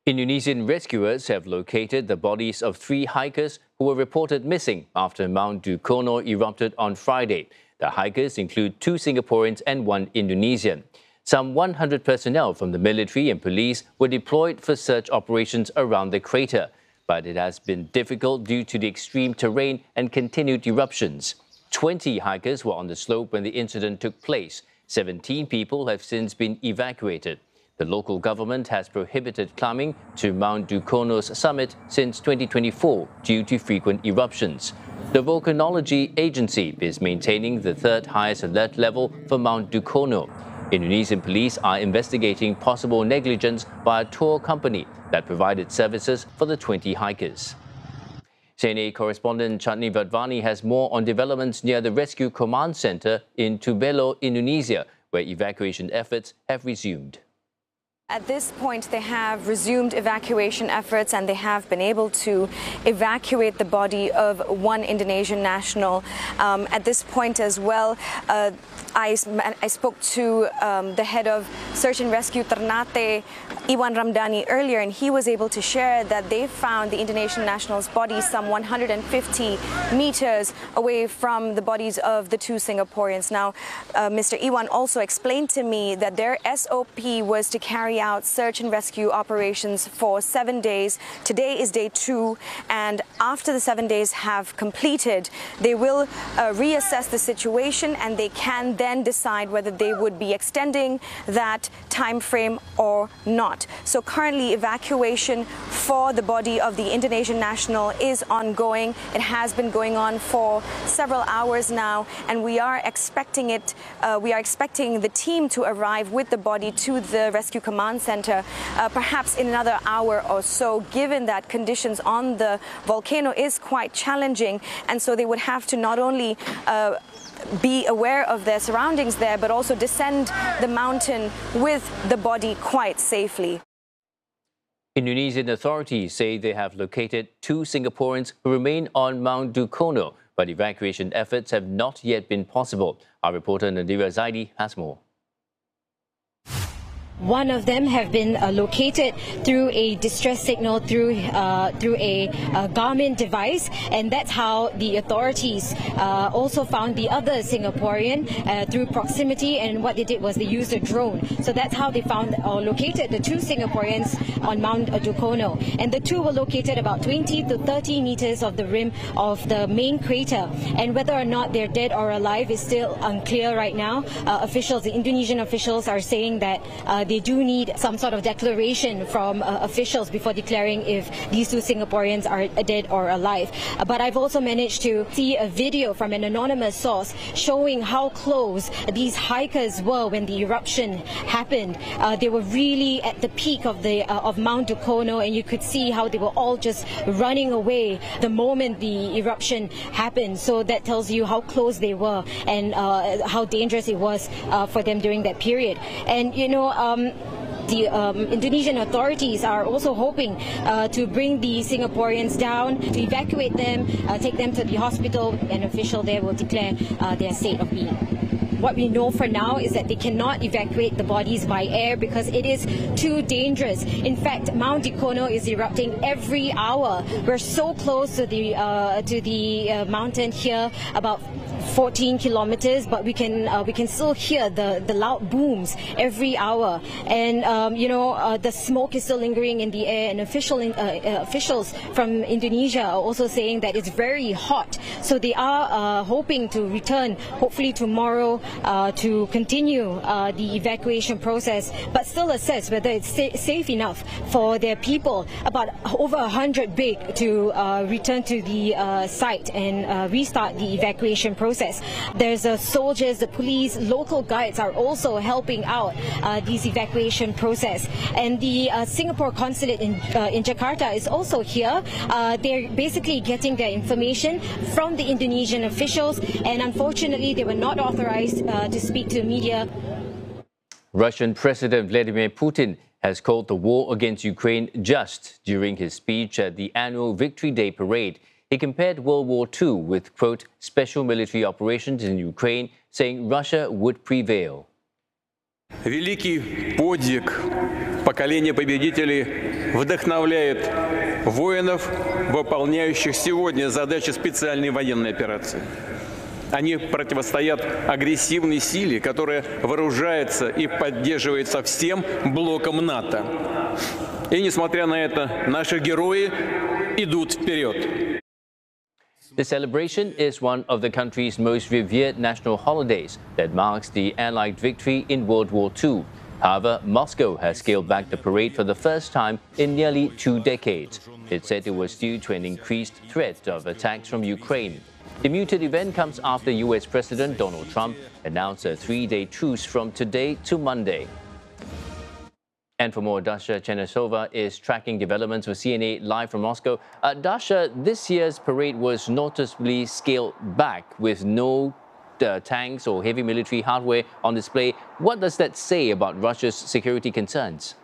Indonesian rescuers have located the bodies of 3 hikers who were reported missing after Mount Dukono erupted on Friday. The hikers include 2 Singaporeans and 1 Indonesian. Some 100 personnel from the military and police were deployed for search operations around the crater, but it has been difficult due to the extreme terrain and continued eruptions. 20 hikers were on the slope when the incident took place. 17 people have since been evacuated. The local government has prohibited climbing to Mount Dukono's summit since 2024 due to frequent eruptions. The Volcanology Agency is maintaining the 3rd highest alert level for Mount Dukono. Indonesian police are investigating possible negligence by a tour company that provided services for the 20 hikers. CNA correspondent Chandni Vadvani has more on developments near the Rescue Command Center in Tubelo, Indonesia, where evacuation efforts have resumed. At this point, they have resumed evacuation efforts and they have been able to evacuate the body of 1 Indonesian national. At this point as well, I spoke to the head of Search and Rescue Ternate, Iwan Ramdhani, earlier, and he was able to share that they found the Indonesian national's body some 150 meters away from the bodies of the 2 Singaporeans. Now, Mr. Iwan also explained to me that their SOP was to carry out search and rescue operations for 7 days. Today is day 2, and after the 7 days have completed, they will reassess the situation and they can then decide whether they would be extending that time frame or not. So currently, evacuation for the body of the Indonesian national is ongoing. It has been going on for several hours now, and we are expecting the team to arrive with the body to the Rescue Command Center perhaps in another hour or so, given that conditions on the volcano is quite challenging, and so they would have to not only be aware of their surroundings there, but also descend the mountain with the body quite safely. Indonesian authorities say they have located 2 Singaporeans who remain on Mount Dukono, but evacuation efforts have not yet been possible. Our reporter Nadira Zaidi has more. One of them have been located through a distress signal through a Garmin device, and that's how the authorities also found the other Singaporean through proximity. And what they did was they used a drone. So that's how they found or located the 2 Singaporeans on Mount Dukono. And the 2 were located about 20 to 30 meters of the rim of the main crater. And whether or not they're dead or alive is still unclear right now. The Indonesian officials are saying that they do need some sort of declaration from officials before declaring if these 2 Singaporeans are dead or alive. But I've also managed to see a video from an anonymous source showing how close these hikers were when the eruption happened. They were really at the peak of Mount Dukono, and you could see how they were all just running away the moment the eruption happened. So that tells you how close they were and how dangerous it was for them during that period. And the Indonesian authorities are also hoping to bring the Singaporeans down, to evacuate them, take them to the hospital. An official there will declare their state of being. What we know for now is that they cannot evacuate the bodies by air because it is too dangerous. In fact, Mount Dukono is erupting every hour. We're so close to the mountain here, about 14 kilometers, but we can still hear the loud booms every hour, and the smoke is still lingering in the air. And officials from Indonesia are also saying that it's very hot, so they are hoping to return hopefully tomorrow to continue the evacuation process, but still assess whether it's safe enough for their people, about over 100 big, to return to the site and restart the evacuation process. There's soldiers, the police, local guides are also helping out this evacuation process. And the Singapore consulate in Jakarta is also here. They're basically getting their information from the Indonesian officials, and unfortunately they were not authorized to speak to media. Russian President Vladimir Putin has called the war against Ukraine just during his speech at the annual Victory Day parade. He compared World War II with, quote, special military operations in Ukraine, saying Russia would prevail. Великий подвиг поколения победителей вдохновляет воинов, выполняющих сегодня задачи специальной военной операции. Они противостоят агрессивной силе, которая вооружается и поддерживается всем блоком НАТО. И несмотря на это, наши герои идут вперед. The celebration is one of the country's most revered national holidays that marks the Allied victory in World War II. However, Moscow has scaled back the parade for the first time in nearly 2 decades. It said it was due to an increased threat of attacks from Ukraine. The muted event comes after US President Donald Trump announced a 3-day truce from today to Monday. And for more, Dasha Chernesova is tracking developments for CNA live from Moscow. Dasha, this year's parade was noticeably scaled back with no tanks or heavy military hardware on display. What does that say about Russia's security concerns?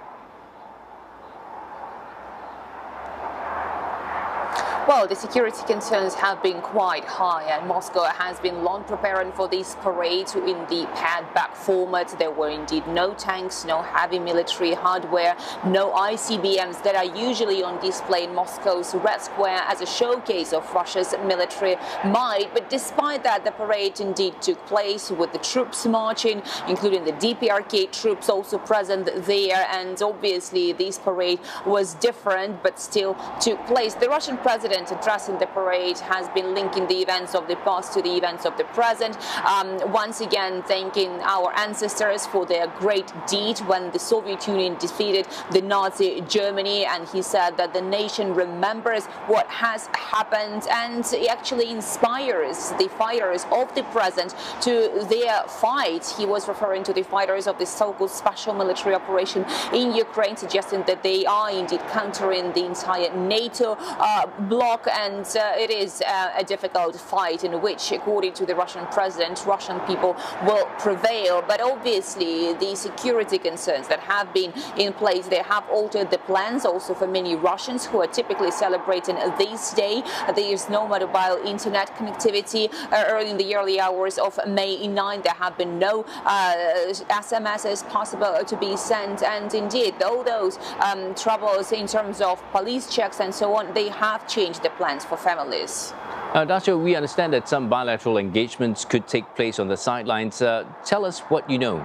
Well, the security concerns have been quite high, and Moscow has been long preparing for this parade in the pared-back format. There were indeed no tanks, no heavy military hardware, no ICBMs that are usually on display in Moscow's Red Square as a showcase of Russia's military might. But despite that, the parade indeed took place with the troops marching, including the DPRK troops also present there. And obviously, this parade was different, but still took place. The Russian president addressing the parade has been linking the events of the past to the events of the present, once again thanking our ancestors for their great deed when the Soviet Union defeated the Nazi Germany, and he said that the nation remembers what has happened and it actually inspires the fighters of the present to their fight. He was referring to the fighters of the so-called special military operation in Ukraine, suggesting that they are indeed countering the entire NATO bloc, and it is a difficult fight in which, according to the Russian president, Russian people will prevail. But obviously, the security concerns that have been in place, they have altered the plans also for many Russians who are typically celebrating this day. There is no mobile internet connectivity. Early in the early hours of May 9, there have been no SMSs possible to be sent, and indeed, all those troubles in terms of police checks and so on, they have changed the plans for families. Dasha, we understand that some bilateral engagements could take place on the sidelines. Tell us what you know.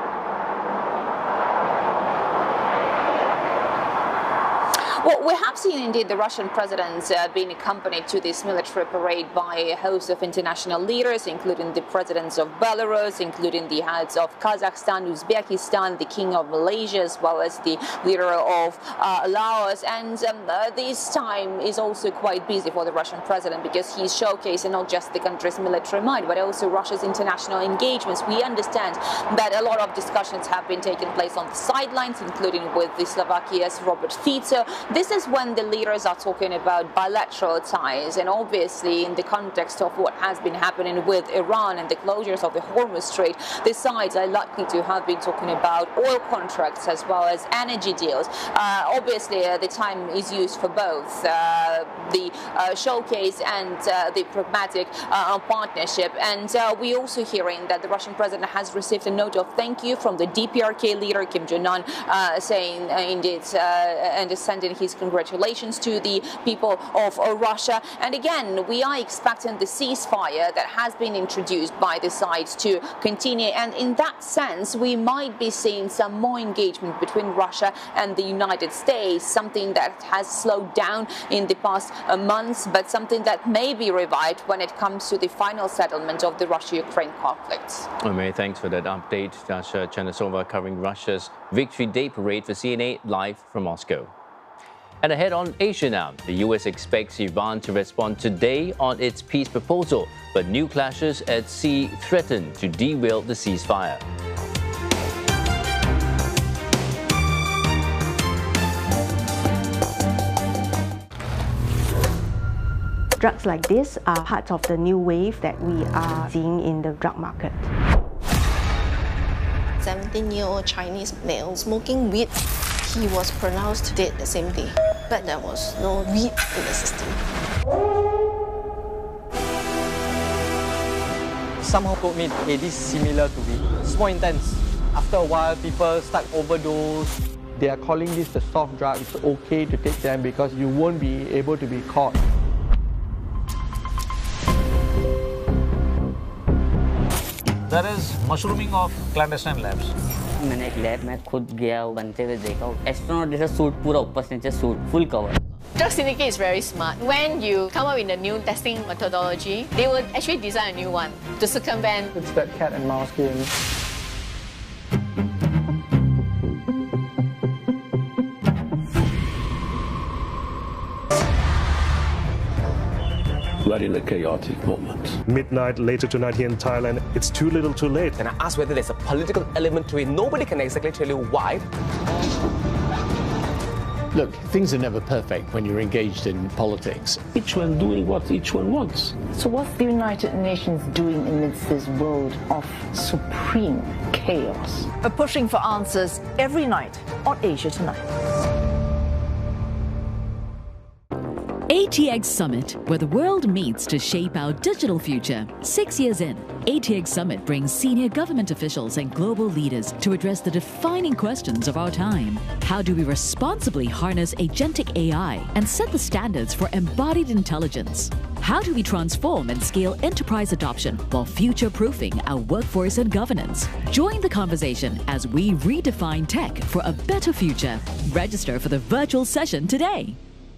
Well, we have seen indeed the Russian president being accompanied to this military parade by a host of international leaders, including the presidents of Belarus, including the heads of Kazakhstan, Uzbekistan, the king of Malaysia, as well as the leader of Laos. And this time is also quite busy for the Russian president because he's showcasing not just the country's military might, but also Russia's international engagements. We understand that a lot of discussions have been taking place on the sidelines, including with the Slovakia's Robert Fico. This is when the leaders are talking about bilateral ties, and obviously in the context of what has been happening with Iran and the closures of the Hormuz Strait, the sides are likely to have been talking about oil contracts as well as energy deals. Obviously, the time is used for both the showcase and the pragmatic partnership. And we're also hearing that the Russian president has received a note of thank you from the DPRK leader Kim Jong-un, saying indeed and sending his congratulations to the people of Russia. And again, we are expecting the ceasefire that has been introduced by the sides to continue. And in that sense, we might be seeing some more engagement between Russia and the United States, something that has slowed down in the past months, but something that may be revived when it comes to the final settlement of the Russia-Ukraine conflict. Many thanks for that update. Dasha Chernesova covering Russia's Victory Day Parade for CNA live from Moscow. And ahead on Asia now, the US expects Iran to respond today on its peace proposal, but new clashes at sea threaten to derail the ceasefire. Drugs like this are part of the new wave that we are seeing in the drug market. 17-year-old Chinese male smoking weed. He was pronounced dead the same day, but there was no weed in the system. Somehow told me, hey, this is similar to weed. It's more intense. After a while, people start overdose, They are calling this the soft drug. It's okay to take them because you won't be able to be caught. There is mushrooming of clandestine labs. मैंने एक lab में खुद गया बनते हुए देखा astronaut जैसा suit पूरा ऊपर से नीचे suit full cover Drug Syndicate is very smart. When you come up with a new testing methodology, they will actually design a new one to circumvent. It's that cat and mouse game. We're in a chaotic moment. Midnight later tonight here in Thailand, it's too little too late. And I asked whether there's a political element to it. Nobody can exactly tell you why. Look, things are never perfect when you're engaged in politics. Each one doing what each one wants. So what's the United Nations doing amidst this world of supreme chaos? We're pushing for answers every night on Asia Tonight. ATX Summit, where the world meets to shape our digital future. 6 years in, ATX Summit brings senior government officials and global leaders to address the defining questions of our time. How do we responsibly harness agentic AI and set the standards for embodied intelligence? How do we transform and scale enterprise adoption while future-proofing our workforce and governance? Join the conversation as we redefine tech for a better future. Register for the virtual session today.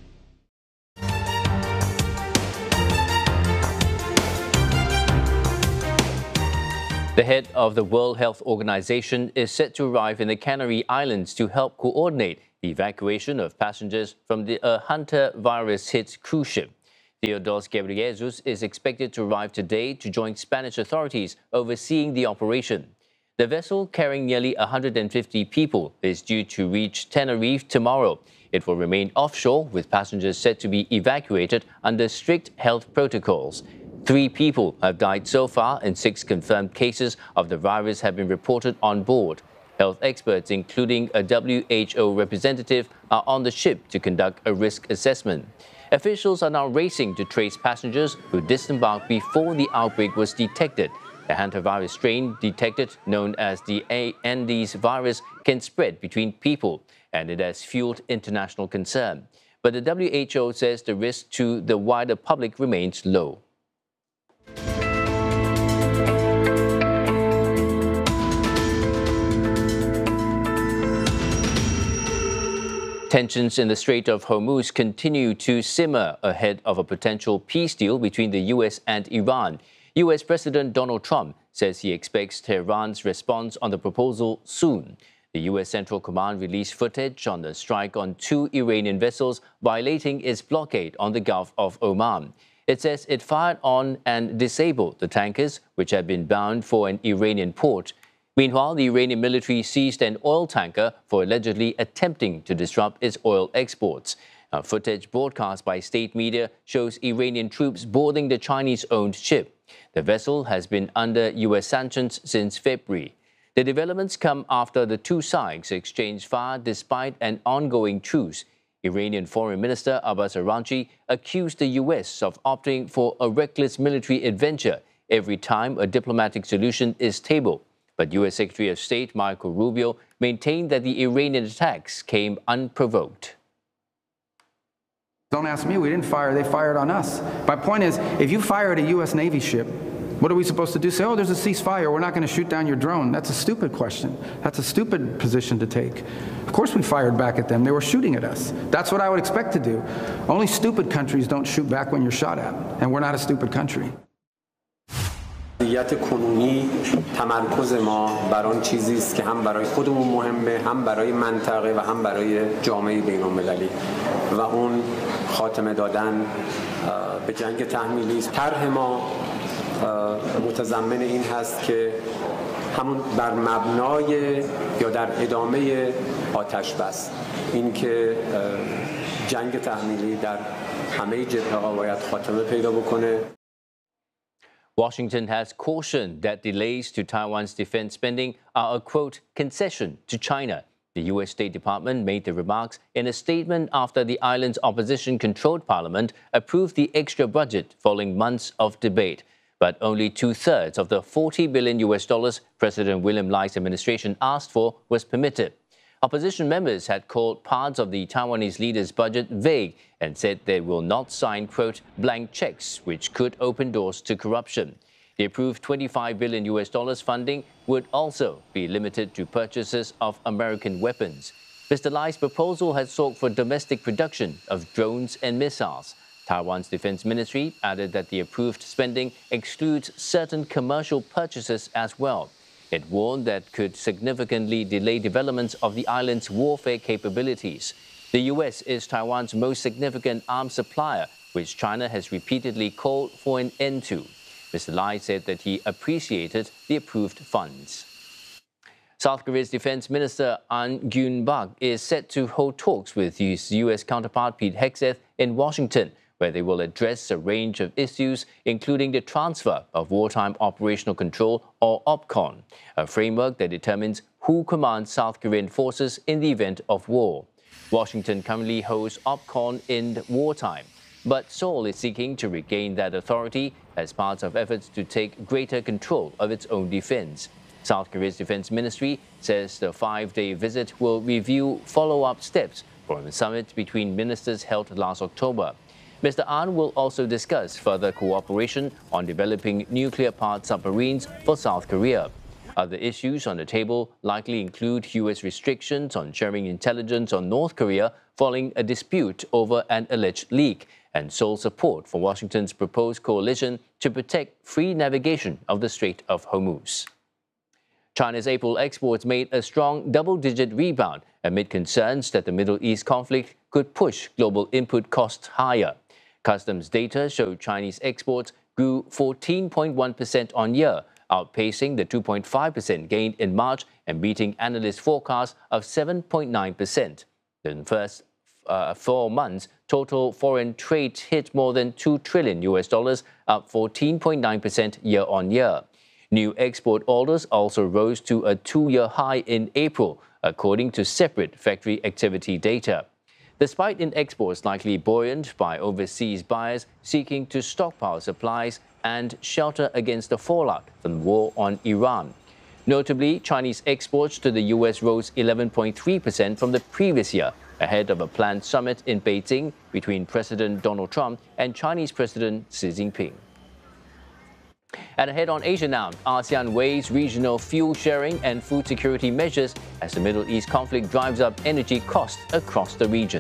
The head of the World Health Organization is set to arrive in the Canary Islands to help coordinate the evacuation of passengers from the Hunter virus-hit cruise ship. Theodoros Ghebreyesus is expected to arrive today to join Spanish authorities overseeing the operation. The vessel, carrying nearly 150 people, is due to reach Tenerife tomorrow. It will remain offshore, with passengers set to be evacuated under strict health protocols. 3 people have died so far and 6 confirmed cases of the virus have been reported on board. Health experts, including a WHO representative, are on the ship to conduct a risk assessment. Officials are now racing to trace passengers who disembarked before the outbreak was detected. The hantavirus strain detected, known as the Andes virus, can spread between people, and it has fueled international concern. But the WHO says the risk to the wider public remains low. Tensions in the Strait of Hormuz continue to simmer ahead of a potential peace deal between the U.S. and Iran. U.S. President Donald Trump says he expects Tehran's response on the proposal soon. The U.S. Central Command released footage on the strike on 2 Iranian vessels violating its blockade on the Gulf of Oman. It says it fired on and disabled the tankers, which had been bound for an Iranian port. Meanwhile, the Iranian military seized an oil tanker for allegedly attempting to disrupt its oil exports. Footage broadcast by state media shows Iranian troops boarding the Chinese-owned ship. The vessel has been under U.S. sanctions since February. The developments come after the 2 sides exchanged fire despite an ongoing truce. Iranian Foreign Minister Abbas Araghchi accused the U.S. of opting for a reckless military adventure every time a diplomatic solution is tabled. But U.S. Secretary of State Marco Rubio maintained that the Iranian attacks came unprovoked. Don't ask me, we didn't fire, they fired on us. My point is, if you fire at a U.S. Navy ship, what are we supposed to do? Say, oh, there's a ceasefire, we're not going to shoot down your drone. That's a stupid question. That's a stupid position to take. Of course we fired back at them. They were shooting at us. That's what I would expect to do. Only stupid countries don't shoot back when you're shot at, and we're not a stupid country. وضعیت کنونی تمرکز ما بر آن چیزی است که هم برای خودمون مهمه، هم برای منطقه و هم برای جامعه بین‌المللی و اون خاتمه دادن به جنگ تحمیلی است. طرح ما متضمن این هست که همون بر مبنای یا در ادامه آتش بس این که جنگ تحمیلی در همه جبهه‌ها باید خاتمه پیدا بکنه. Washington has cautioned that delays to Taiwan's defense spending are a, quote, concession to China. The U.S. State Department made the remarks in a statement after the island's opposition-controlled parliament approved the extra budget following months of debate. But only 2/3 of the $40 billion President William Lai's administration asked for was permitted. Opposition members had called parts of the Taiwanese leader's budget vague and said they will not sign, quote, blank checks, which could open doors to corruption. The approved $25 billion funding would also be limited to purchases of American weapons. Mr. Lai's proposal had sought for domestic production of drones and missiles. Taiwan's defense ministry added that the approved spending excludes certain commercial purchases as well. It warned that could significantly delay developments of the island's warfare capabilities. The U.S. is Taiwan's most significant arms supplier, which China has repeatedly called for an end to. Mr. Lai said that he appreciated the approved funds. South Korea's Defense Minister An Gyun-bak is set to hold talks with his U.S. counterpart Pete Hegseth in Washington, where they will address a range of issues, including the transfer of Wartime Operational Control, or OPCON, a framework that determines who commands South Korean forces in the event of war. Washington currently hosts OPCON in wartime, but Seoul is seeking to regain that authority as part of efforts to take greater control of its own defense. South Korea's defense ministry says the 5-day visit will review follow-up steps from the summit between ministers held last October. Mr. An will also discuss further cooperation on developing nuclear-powered submarines for South Korea. Other issues on the table likely include U.S. restrictions on sharing intelligence on North Korea following a dispute over an alleged leak, and Seoul's support for Washington's proposed coalition to protect free navigation of the Strait of Hormuz. China's April exports made a strong double-digit rebound amid concerns that the Middle East conflict could push global input costs higher. Customs data showed Chinese exports grew 14.1% on year, outpacing the 2.5% gain in March and beating analyst forecasts of 7.9%. In the first 4 months, total foreign trade hit more than $2 trillion, up 14.9% year on year. New export orders also rose to a 2-year high in April, according to separate factory activity data. Despite in exports likely buoyant by overseas buyers seeking to stockpile supplies and shelter against the fallout from the war on Iran. Notably, Chinese exports to the U.S. rose 11.3% from the previous year, ahead of a planned summit in Beijing between President Donald Trump and Chinese President Xi Jinping. And ahead on Asia now, ASEAN weighs regional fuel sharing and food security measures as the Middle East conflict drives up energy costs across the region.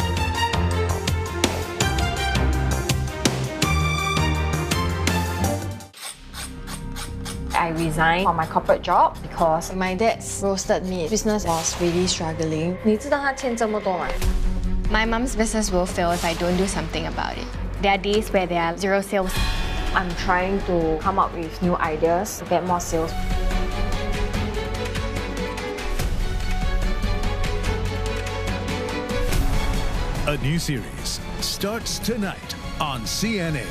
I resigned from my corporate job because my dad's roasted meat business was really struggling. 你知道他欠这么多吗? My mom's business will fail if I don't do something about it. There are days where there are 0 sales. I'm trying to come up with new ideas to get more sales. A new series starts tonight on CNA.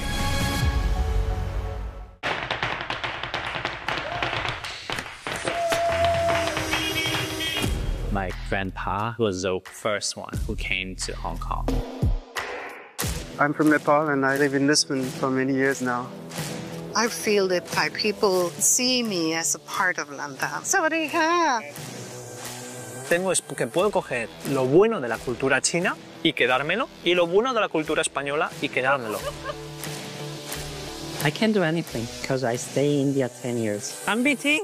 My grandpa was the first one who came to Hong Kong. I'm from Nepal and I live in Lisbon for many years now. I feel that Thai people see me as a part of Lantau. Sawadee-ka! Tengo que puedo coger lo bueno de la cultura china y quedármelo, y lo bueno de la cultura española y quedármelo. I can't do anything because I stay in India 10 years. I'm BT.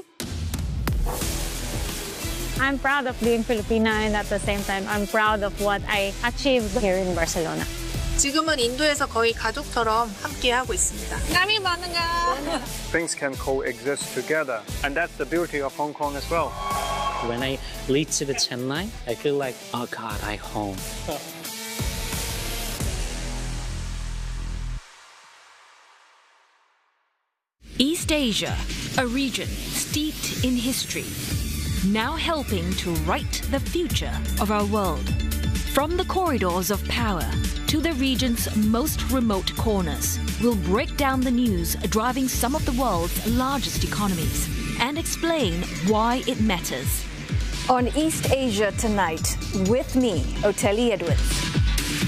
I'm proud of being Filipina, and at the same time, I'm proud of what I achieved here in Barcelona. 지금은 인도에서 거의 가족처럼 함께하고 있습니다. Things can coexist together, and that's the beauty of Hong Kong as well. When I lead to the Chennai, I feel like, oh God, I'm home. East Asia, a region steeped in history, now helping to write the future of our world. From the corridors of power to the region's most remote corners, we'll break down the news driving some of the world's largest economies and explain why it matters. On East Asia Tonight, with me, Oteli Edwards.